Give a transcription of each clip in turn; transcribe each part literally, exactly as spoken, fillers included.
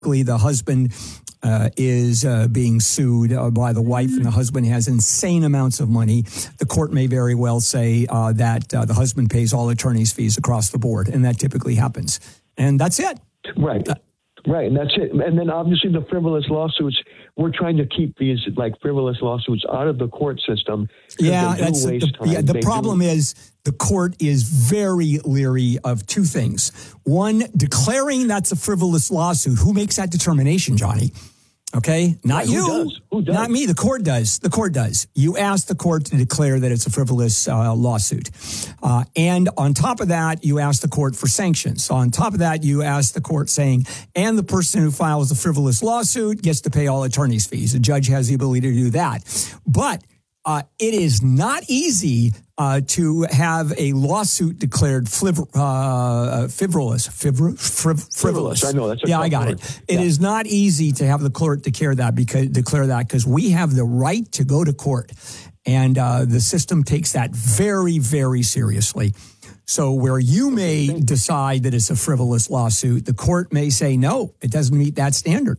the husband uh, is uh, being sued uh, by the wife, and the husband has insane amounts of money, the court may very well say uh, that uh, the husband pays all attorney's fees across the board, and that typically happens. And that's it. Right. Uh, right. And that's it. And then obviously the frivolous lawsuits, we're trying to keep these like frivolous lawsuits out of the court system. Yeah, that's the, yeah, the problem do. is the court is very leery of two things. One, declaring that's a frivolous lawsuit. Who makes that determination, Johnny? Okay, not yeah, who you, does? Who does? Not me. The court does. The court does. You ask the court to declare that it's a frivolous uh, lawsuit. Uh, and on top of that, you ask the court for sanctions. So on top of that, you ask the court saying, and the person who files the frivolous lawsuit gets to pay all attorney's fees. The judge has the ability to do that. But Uh, it is not easy uh, to have a lawsuit declared fliv- uh, frivolous. Friv- friv- frivolous. I know that's a yeah, I got word. it. It yeah. is not easy to have the court declare that because declare that because we have the right to go to court, and uh, the system takes that very, very seriously. So where you may decide that it's a frivolous lawsuit, the court may say no, it doesn't meet that standard.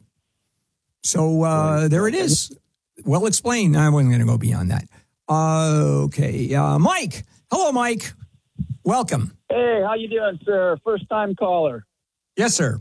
So uh, there it is. Well explained. I wasn't going to go beyond that. Uh, okay. Uh, Mike. Hello, Mike. Welcome. Hey, how you doing, sir? First-time caller. Yes, sir.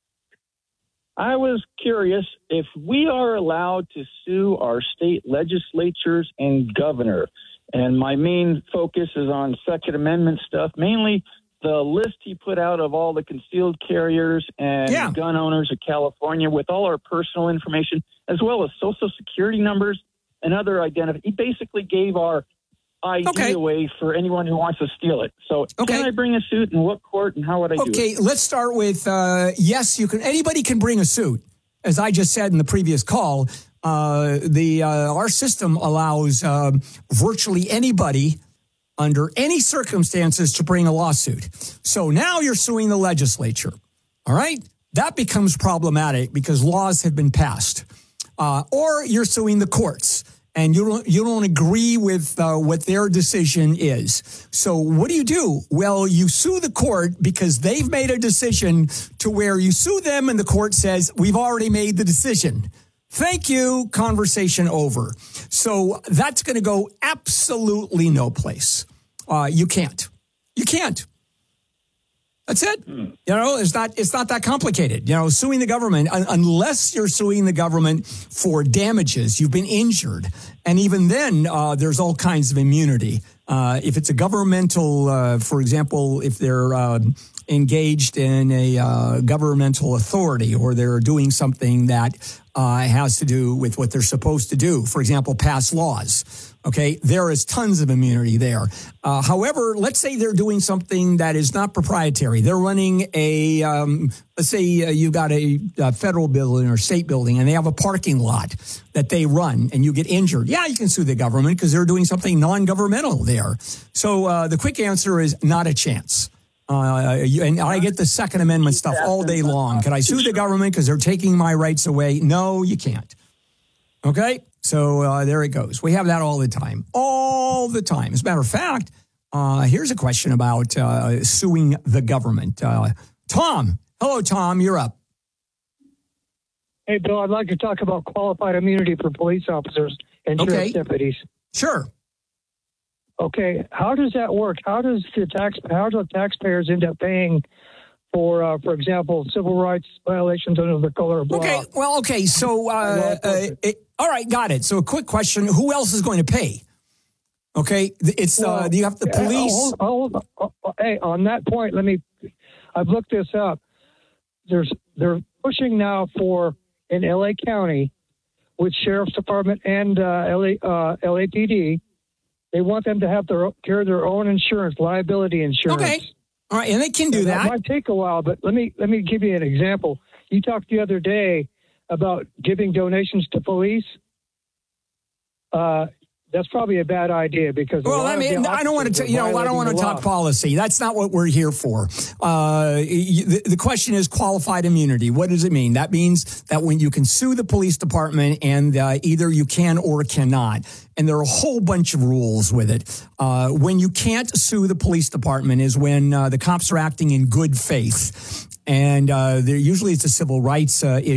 I was curious if we are allowed to sue our state legislatures and governor. And my main focus is on Second Amendment stuff, mainly the list he put out of all the concealed carriers and yeah. gun owners of California with all our personal information, as well as social security numbers and other identifiers. He basically gave our I D okay. away for anyone who wants to steal it. So okay. can I bring a suit, and what court, and how would I okay, do it? Okay, let's start with, uh, yes, you can. Anybody can bring a suit. As I just said in the previous call, uh, the uh, our system allows uh, virtually anybody under any circumstances to bring a lawsuit. So now you're suing the legislature, all right? That becomes problematic because laws have been passed. Uh, or you're suing the courts, and you don't, you don't agree with uh, what their decision is. So what do you do? Well, you sue the court because they've made a decision to where you sue them, and the court says, we've already made the decision. Thank you. Conversation over. So that's going to go absolutely no place. Uh, you can't. You can't. That's it. Hmm. You know, it's not. It's not that complicated. You know, suing the government, un- unless you're suing the government for damages, you've been injured, and even then, uh, there's all kinds of immunity. Uh, if it's a governmental, uh, for example, if they're uh, engaged in a uh, governmental authority, or they're doing something that uh, has to do with what they're supposed to do, for example, pass laws. Okay, there is tons of immunity there. Uh, however, let's say they're doing something that is not proprietary. They're running a, um, let's say uh, you've got a, a federal building or state building, and they have a parking lot that they run, and you get injured. Yeah, you can sue the government because they're doing something non-governmental there. So uh, the quick answer is not a chance. Uh, you, and I get the Second Amendment stuff all day long. Can I sue the government because they're taking my rights away? No, you can't. Okay? So uh, there it goes. We have that all the time. All the time. As a matter of fact, uh, here's a question about uh, suing the government. Uh, Tom. Hello, Tom. You're up. Hey, Bill, I'd like to talk about qualified immunity for police officers and okay. sheriff's deputies. Sure. Okay. How does that work? How does the tax? How do taxpayers end up paying for, uh, for example, civil rights violations under the color of law? Okay. Well, okay. So, uh, uh, it, all right, got it. So, a quick question: who else is going to pay? Okay, it's well, uh, you have the police. Hold, hold, hold, hey, on that point, let me. I've looked this up. There's they're pushing now for in L A County, with Sheriff's Department and uh, L A uh, L A P D. They want them to have their carry their own insurance, liability insurance. Okay, all right, and they can do that. That might take a while, but let me let me give you an example. You talked the other day about giving donations to police. Uh, that's probably a bad idea because well, I mean, I don't want to, you know, I don't want to talk policy. That's not what we're here for. Uh, the, the question is qualified immunity. What does it mean? That means that when you can sue the police department, and uh, either you can or cannot. And there are a whole bunch of rules with it. Uh, when you can't sue the police department is when uh, the cops are acting in good faith. And uh, there usually it's a civil rights uh, issue.